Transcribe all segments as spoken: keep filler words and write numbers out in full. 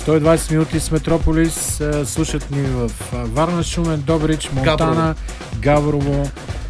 сто и двайсет минути с Метрополис. Слушат ни в Варна, Шумен, Добрич, Монтана, Габрово,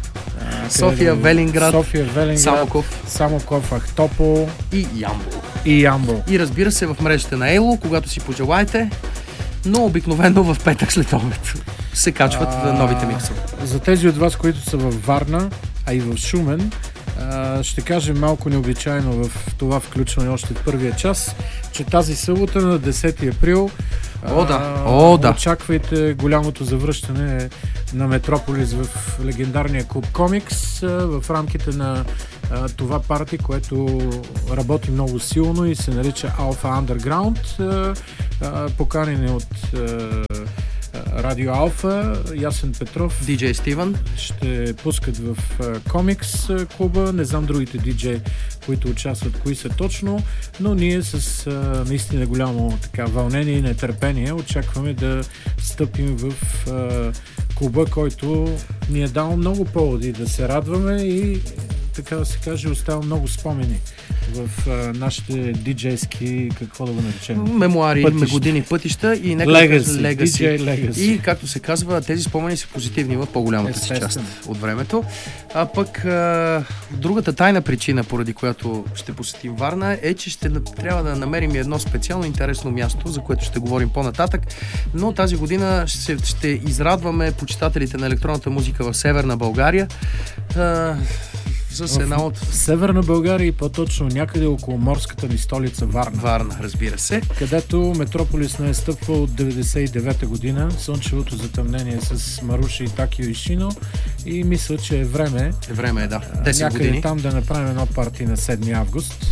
София, Велинград, София, Велинград, Самоков, Самоков, Ахтопол и Ямбол. И Ямбол. И разбира се в мрежата на Ейло, когато си пожелаете, но обикновено в петък след обед се качват а, новите миксове. За тези от вас, които са във Варна, а и в Шумен, ще кажем малко необичайно в това включване още в първия час, че тази събота на десети април О, да. О, да. очаквайте голямото завръщане на Метрополис в легендарния клуб Комикс в рамките на а, това парти, което работи много силно и се нарича Alpha Underground. А, а, поканени от а, Радио Алфа, Ясен Петров, диджей Стивън ще пускат в Комикс клуба. Не знам другите диджеи, които участват, кои са точно, но ние с а, наистина голямо така вълнение и нетърпение очакваме да стъпим в а, клуба, който ни е дал много поводи да се радваме и така да се каже, остава много спомени в а, нашите диджейски, какво да го наречем? Мемуари, пътища. Години пътища и нека Legacy. И както се казва, тези спомени са позитивни в по-голямата си част от времето. А пък а, другата тайна причина, поради която ще посетим Варна, е, че ще трябва да намерим едно специално интересно място, за което ще говорим по-нататък. Но тази година ще, ще израдваме почитателите на електронната музика в Северна България. А, с една от... В Северна България и по-точно някъде около морската ни столица Варна. Варна, разбира се. Където Метрополис не е стъпва от деветдесет и девета година. Слънчевото затъмнение с Маруша и Такио Ишино. И мисля, че е време... Е време, е, да. десет някъде години. Там да направим едно парти на седми август.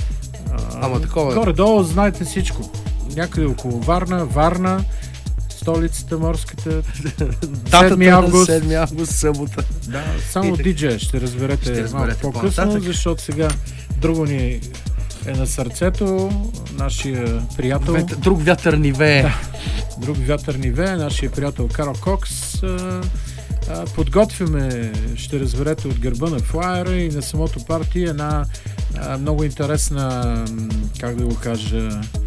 Ама такова... Горе-долу знаете всичко. Някъде около Варна, Варна, столицата морската. седми август. седми август, събота. Да, само и, диджей ще разберете, ще разберете малко по-късно, по-нататък. Защото сега друго ни е на сърцето, нашия приятел. Вет, друг вятър ни вее. Да, друг вятър ни вее, нашия приятел Карл Кокс. А, а, подготвяме, ще разберете от гърба на флайера и на самото парти една а, много интересна, как да го кажа,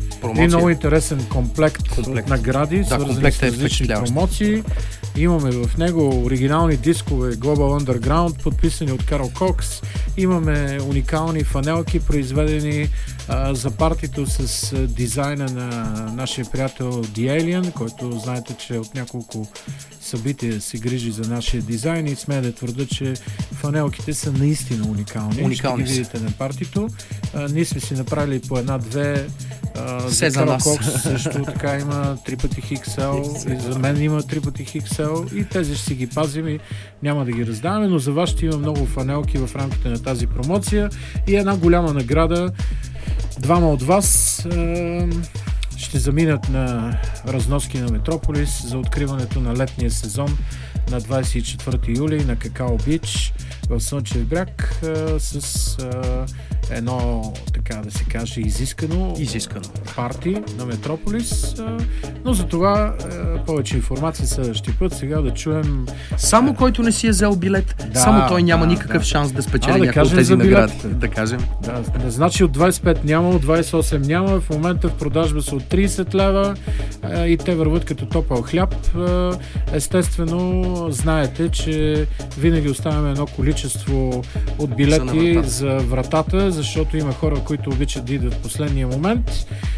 и много интересен комплект, комплект. от награди, да, свързани с различни промоции. Имаме в него оригинални дискове Global Underground, подписани от Карл Кокс. Имаме уникални фанелки, произведени а, за партито с а, дизайна на нашия приятел The Alien, който знаете, че от няколко събития се грижи за нашия дизайн и смея да твърда, че фанелките са наистина уникални. Уникални ще ги видите на партито. А, ние сме си направили по една-две. Uh, за Карл Кокс също така има три пъти икс ел и за мен има три пъти икс ел и тези ще си ги пазим и няма да ги раздаваме, но за вас ще има много фанелки в рамките на тази промоция и една голяма награда. Двама от вас uh, ще заминат на разноски на Метрополис за откриването на летния сезон на двадесет и четвърти юли на Какао Бич в Слънчев бряг а, с а, едно, така да се каже, изискано, изискано. парти на Метрополис. А, но за това а, повече информация следващия път. Сега да чуем... Само а... който не си е взел билет, да, само той няма да, никакъв да. шанс да спечели а, да някой от тези награди. Да кажем. Да, да, значи от двадесет и пет няма, от двадесет и осем няма. В момента в продажба са от тридесет лева а, и те върват като топъл хляб. А, естествено, знаете, че винаги оставяме едно количество от билети за, за вратата, защото има хора, които обичат да идват в последния момент.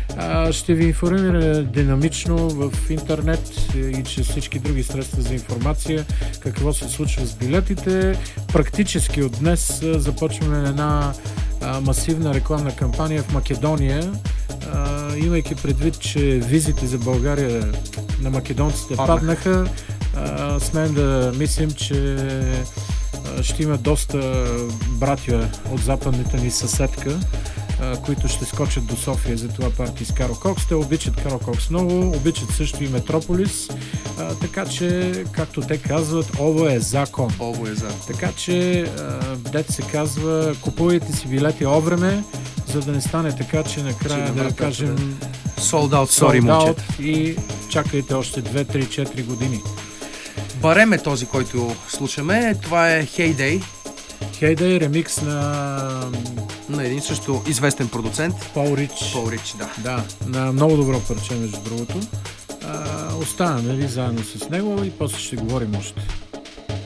А, ще ви информираме динамично в интернет и чрез всички други средства за информация какво се случва с билетите. Практически от днес започваме една а, масивна рекламна кампания в Македония, а, имайки предвид, че визите за България на македонците паднаха. паднаха. Uh, смеем да мислим, че uh, ще има доста братя от западната ни съседка, uh, които ще скочат до София за това парти с Карл Кокс. Те обичат Карл Кокс много, обичат също и Метрополис, uh, така че, както те казват, ово е закон. Ово е закон. Така че, uh, дете се казва, купувайте си билети овреме, за да не стане така, че накрая да, да кажем sold out, sorry, момчета. И чакайте още две, три, четири години. Барем е този, който слушаме. Това е Hey Day. Hey Day, ремикс на На един също известен продуцент. Пол Рич. Пол Рич, да. Да, на много добро парче, между другото. А, оставаме ви заедно с него и после ще говорим още.